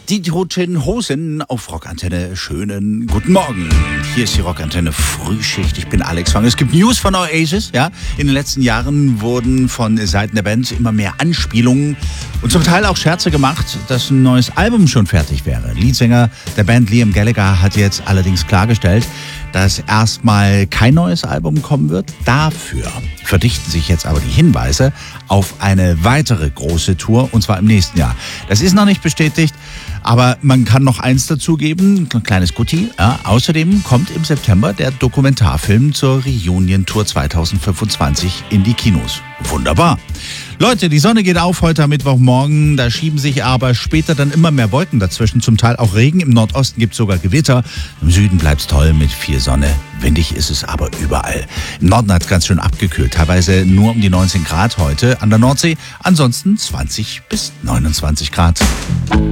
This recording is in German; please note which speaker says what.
Speaker 1: Die Toten Hosen auf Rockantenne. Schönen guten Morgen. Hier ist die Rockantenne Frühschicht. Ich bin Alex Fang. Es gibt News von Oasis. Ja, in den letzten Jahren wurden von Seiten der Band immer mehr Anspielungen und zum Teil auch Scherze gemacht, dass ein neues Album schon fertig wäre. Leadsänger der Band Liam Gallagher hat jetzt allerdings klargestellt, dass erstmal kein neues Album kommen wird. Dafür verdichten sich jetzt aber die Hinweise auf eine weitere große Tour, und zwar im nächsten Jahr. Das ist noch nicht bestätigt, aber man kann noch eins dazugeben, ein kleines Goodie. Ja, außerdem kommt im September der Dokumentarfilm zur Reunion Tour 2025 in die Kinos. Wunderbar. Leute, die Sonne geht auf heute am Mittwochmorgen. Da schieben sich aber später dann immer mehr Wolken dazwischen. Zum Teil auch Regen. Im Nordosten gibt es sogar Gewitter. Im Süden bleibt es toll mit viel Sonne. Windig ist es aber überall. Im Norden hat es ganz schön abgekühlt. Teilweise nur um die 19 Grad heute an der Nordsee. Ansonsten 20 bis 29 Grad.